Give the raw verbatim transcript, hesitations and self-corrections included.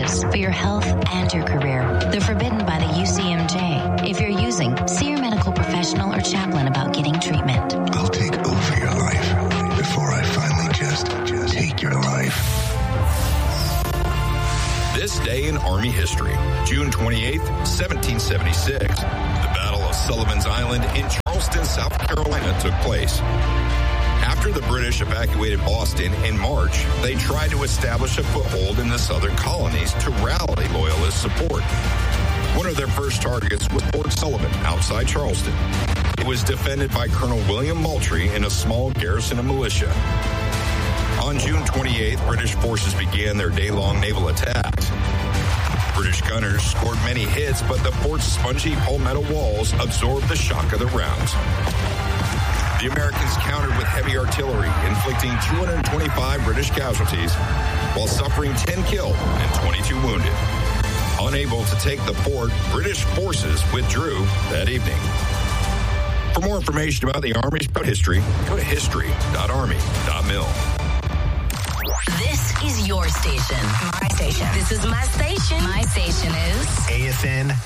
dangerous for your health and your career. They're forbidden by the U C M J. If you're using, see your medical professional or chaplain about getting treatment. I'll take over your life before I finally just, just take your life. This day in Army history, June twenty-eighth, seventeen seventy-six, the Battle of Sullivan's Island in Charleston, South Carolina took place. After the British evacuated Boston in March, they tried to establish a foothold in the southern colonies to rally Loyalist support. One of their first targets was Fort Sullivan outside Charleston. It was defended by Colonel William Moultrie and a small garrison of militia. On June twenty-eighth, British forces began their day-long naval attacks. British gunners scored many hits, but the fort's spongy palmetto walls absorbed the shock of the rounds. The Americans countered with heavy artillery, inflicting two hundred twenty-five British casualties, while suffering ten killed and twenty-two wounded. Unable to take the fort, British forces withdrew that evening. For more information about the Army's history, go to history dot army dot mil. This is your station. My station. This is my station. My station is A F N